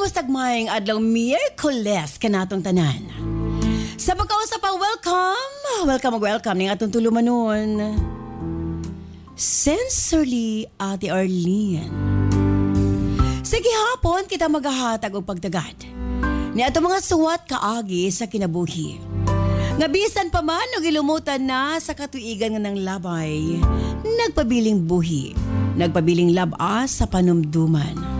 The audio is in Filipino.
Kumusta mayang adlaw Miyerkules kanatong tanan? Sa pagkausap pa, welcome ning atong tulumanon. Sensorily, Ate Arlene. Sige hapon kita maghahatag og pagtagad ni ato mga suwat kaagi sa kinabuhi. Nga bisan pa man og ilumutan na sa katuigan nga ng labay, nagpabiling buhi, nagpabiling laba sa panumduman.